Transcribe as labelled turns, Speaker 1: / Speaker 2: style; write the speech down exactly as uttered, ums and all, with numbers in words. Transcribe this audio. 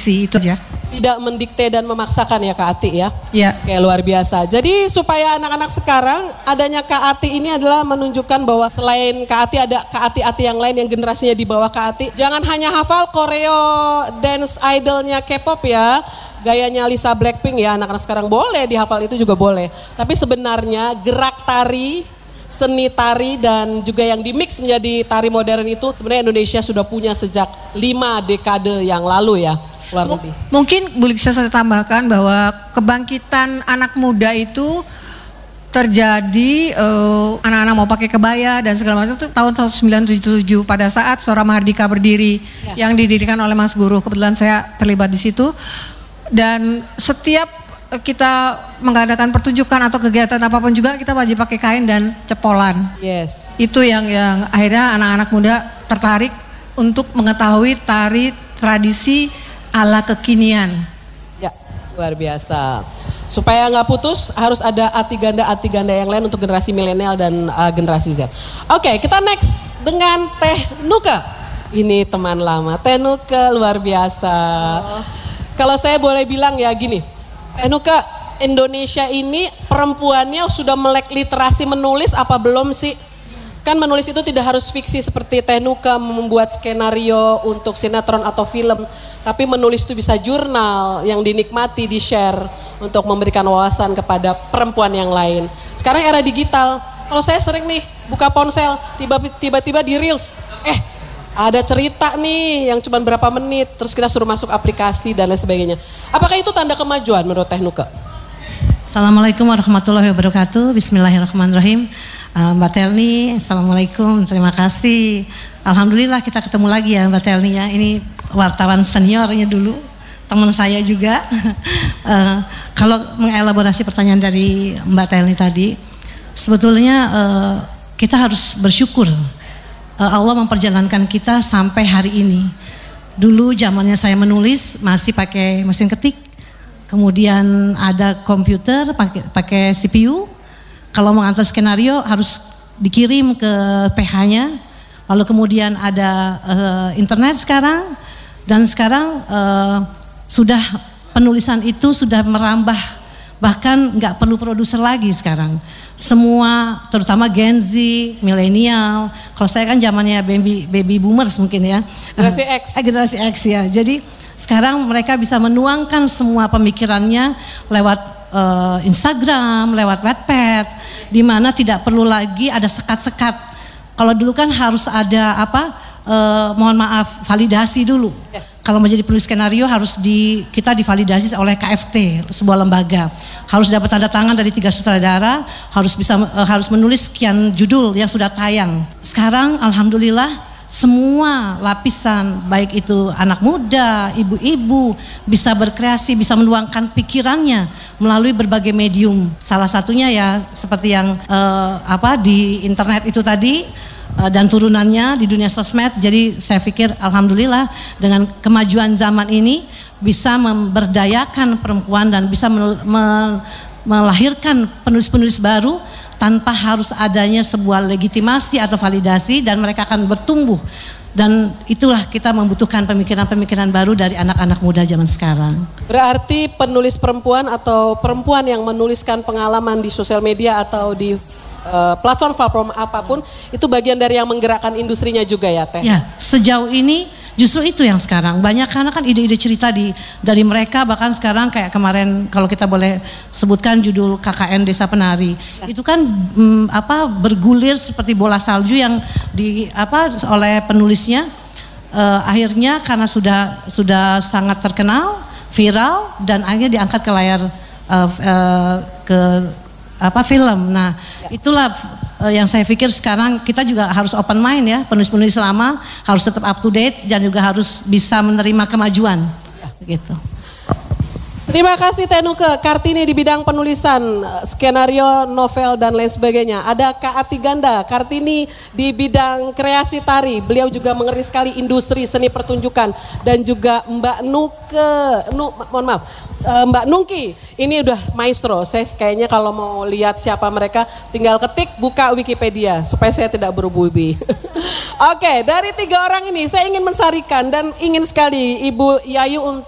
Speaker 1: tradisi itu aja.
Speaker 2: Tidak mendikte dan memaksakan ya Kak Ati ya?
Speaker 1: Iya.
Speaker 2: Oke, luar biasa. Jadi supaya anak-anak sekarang adanya Kak Ati ini adalah menunjukkan bahwa selain Kak Ati ada Kak Ati-Ati yang lain yang generasinya di bawah Kak Ati. Jangan hanya hafal koreo dance idolnya K-pop ya, gayanya Lisa Blackpink ya, anak-anak sekarang boleh dihafal, itu juga boleh. Tapi sebenarnya gerak tari, seni tari dan juga yang dimix menjadi tari modern itu sebenarnya Indonesia sudah punya sejak lima dekade yang lalu ya. Luar lebih.
Speaker 1: Mungkin boleh saya tambahkan bahwa kebangkitan anak muda itu terjadi uh, anak-anak mau pakai kebaya dan segala macam itu tahun seribu sembilan ratus tujuh puluh tujuh pada saat Sora Mahardika berdiri ya. Yang didirikan oleh Mas Guru. Kebetulan saya terlibat di situ dan setiap kita mengadakan pertunjukan atau kegiatan apapun juga kita wajib pakai kain dan cepolan.
Speaker 2: Yes. Itu
Speaker 1: yang yang akhirnya anak-anak muda tertarik untuk mengetahui tari tradisi ala kekinian.
Speaker 2: Ya, luar biasa. Supaya nggak putus harus ada ati ganda-ati ganda yang lain untuk generasi milenial dan uh, generasi Z. Oke, kita next dengan Teh Nuke. Ini teman lama. Teh Nuke luar biasa. Oh. Kalau saya boleh bilang ya gini, Teh Nuke, Indonesia ini perempuannya sudah melek literasi menulis apa belum sih? Kan menulis itu tidak harus fiksi seperti Teh Nuke membuat skenario untuk sinetron atau film. Tapi menulis itu bisa jurnal yang dinikmati, di-share untuk memberikan wawasan kepada perempuan yang lain. Sekarang era digital, kalau saya sering nih buka ponsel, tiba-tiba di Reels, eh ada cerita nih yang cuma berapa menit, terus kita suruh masuk aplikasi dan lain sebagainya. Apakah itu tanda kemajuan menurut Teh Nuke?
Speaker 3: Assalamualaikum warahmatullahi wabarakatuh, bismillahirrahmanirrahim. Uh, Mbak Telni, Assalamualaikum, terima kasih. Alhamdulillah kita ketemu lagi ya Mbak Telni ya. Ini wartawan seniornya dulu, teman saya juga. uh, kalau mengelaborasi pertanyaan dari Mbak Telni tadi, sebetulnya uh, kita harus bersyukur uh, Allah memperjalankan kita sampai hari ini. Dulu zamannya saya menulis masih pakai mesin ketik, kemudian ada komputer pakai pakai C P U. Kalau mengantar skenario harus dikirim ke P H-nya, lalu kemudian ada uh, internet sekarang, dan sekarang uh, sudah penulisan itu sudah merambah, bahkan nggak perlu produser lagi sekarang. Semua, terutama Gen Z, milenial. Kalau saya kan zamannya baby baby boomers mungkin ya.
Speaker 2: Generasi X.
Speaker 3: Eh, generasi X ya. Jadi sekarang mereka bisa menuangkan semua pemikirannya lewat Uh, Instagram, lewat Wattpad, di mana tidak perlu lagi ada sekat-sekat. Kalau dulu kan harus ada apa? Uh, mohon maaf, validasi dulu. Yes. Kalau menjadi penulis skenario harus di kita divalidasi oleh K F T, sebuah lembaga. Harus dapat tanda tangan dari tiga sutradara, harus bisa uh, harus menulis sekian judul yang sudah tayang. Sekarang alhamdulillah semua lapisan, baik itu anak muda, ibu-ibu bisa berkreasi, bisa meluangkan pikirannya melalui berbagai medium. Salah satunya ya seperti yang eh, apa di internet itu tadi eh, dan turunannya di dunia sosmed. Jadi saya pikir alhamdulillah dengan kemajuan zaman ini bisa memberdayakan perempuan dan bisa me- me- melahirkan penulis-penulis baru tanpa harus adanya sebuah legitimasi atau validasi, dan mereka akan bertumbuh. Dan itulah kita membutuhkan pemikiran-pemikiran baru dari anak-anak muda zaman sekarang.
Speaker 2: Berarti penulis perempuan atau perempuan yang menuliskan pengalaman di sosial media atau di uh, platform-platform apapun itu bagian dari yang menggerakkan industrinya juga ya Teh?
Speaker 3: Ya, sejauh ini justru itu yang sekarang banyak, karena kan ide-ide cerita di dari mereka. Bahkan sekarang kayak kemarin kalau kita boleh sebutkan judul K K N Desa Penari, nah, itu kan mm, apa bergulir seperti bola salju yang di apa oleh penulisnya. Uh, akhirnya karena sudah sudah sangat terkenal, viral, dan akhirnya diangkat ke layar uh, uh, ke apa film. Nah, ya, itulah yang saya pikir sekarang kita juga harus open mind ya, penulis-penulis lama harus tetap up to date dan juga harus bisa menerima kemajuan. Begitu.
Speaker 2: Terima kasih Teh Nuke. Kartini di bidang penulisan, skenario, novel dan lain sebagainya. Ada Kak Ati Ganda, Kartini di bidang kreasi tari. Beliau juga mengerti sekali industri seni pertunjukan, dan juga Mbak Nuke, nu, mohon maaf, Mbak Nungki. Ini udah maestro. Saya kayaknya kalau mau lihat siapa mereka tinggal ketik buka Wikipedia supaya saya tidak berubu-ubi. Oke, dari tiga orang ini saya ingin mensarikan dan ingin sekali Ibu Yayu untuk